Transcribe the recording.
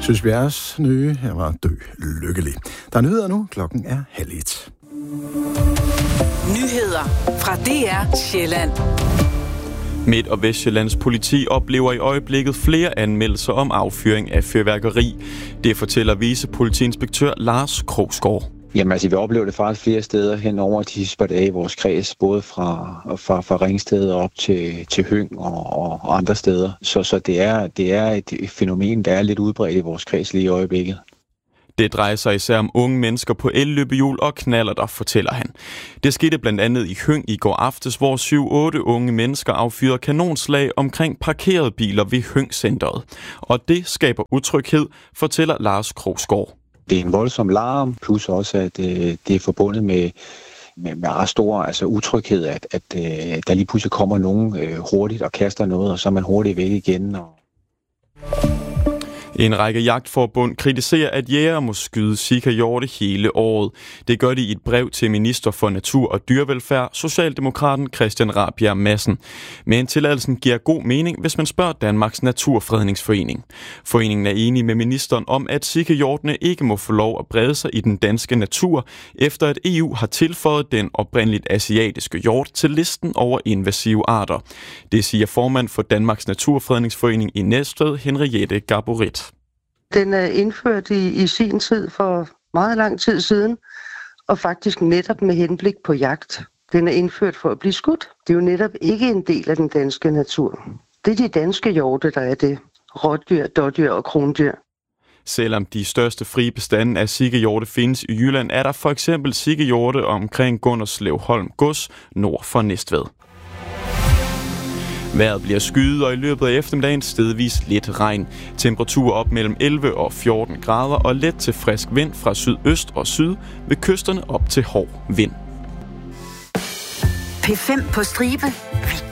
Synes Bjerres nye her var Dø lykkelig. Der er nyheder nu. Klokken er 12:30. Nyheder fra DR Sjælland. Midt- og Vestsjællands politi oplever i øjeblikket flere anmeldelser om affyring af fyrværkeri. Det fortæller vicepolitiinspektør Lars Krogsgaard. Jamen altså, vi oplever det faktisk flere steder hen over de sidste par dage i vores kreds, både fra Ringsted op til Høng og andre steder. Så det er et fænomen, der er lidt udbredt i vores kreds lige i øjeblikket. Det drejer sig især om unge mennesker på elløbehjul og knallerter, fortæller han. Det skete blandt andet i Høng i går aftes, hvor 7-8 unge mennesker affyrede kanonslag omkring parkerede biler ved Høng-centret. Og det skaber utryghed, fortæller Lars Krogsgaard. Det er en voldsom larm, plus også, at det er forbundet med ret stor utryghed, at der lige pludselig kommer nogen hurtigt og kaster noget, og så er man hurtigt væk igen. En række jagtforbund kritiserer, at jægere må skyde sikahjorte hele året. Det gør de i et brev til minister for natur og dyrevelfærd, Socialdemokraten Christian Rabjerg Madsen. Men tilladelsen giver god mening, hvis man spørger Danmarks Naturfredningsforening. Foreningen er enig med ministeren om, at sikahjortene ikke må få lov at brede sig i den danske natur, efter at EU har tilføjet den oprindeligt asiatiske hjort til listen over invasive arter. Det siger formand for Danmarks Naturfredningsforening i Næstved, Henriette Gaborit. Den er indført i sin tid for meget lang tid siden, og faktisk netop med henblik på jagt. Den er indført for at blive skudt. Det er jo netop ikke en del af den danske natur. Det er de danske hjorte, der er det. Rådyr, dådyr og krondyr. Selvom de største frie bestande af sikahjorte findes i Jylland, er der for eksempel sikahjorte omkring Gunderslev Holm Gods nord for Næstved. Vejret bliver skyet, og i løbet af eftermiddagen stedvis lidt regn. Temperatur op mellem 11 og 14 grader og let til frisk vind fra sydøst og syd, ved kysterne op til hård vind. P5 på stribe. Vi